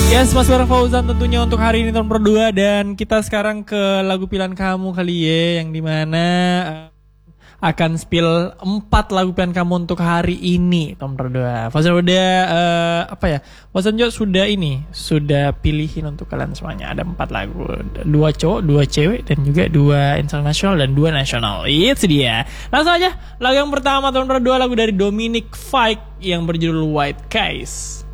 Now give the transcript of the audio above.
Yes, Mas Bara Fauzan tentunya untuk hari ini tahun berdua. Dan kita sekarang ke lagu pilihan kamu kali ya, yang dimana akan spill 4 lagu pilihan kamu untuk hari ini tahun berdua. Fauzan udah Fauzan juga sudah pilihin untuk kalian semuanya. Ada 4 lagu, 2 cowok, 2 cewek, dan juga 2 internasional dan 2 nasional. Itu dia. Langsung aja, lagu yang pertama tahun berdua, lagu dari Dominic Fike yang berjudul White Guys.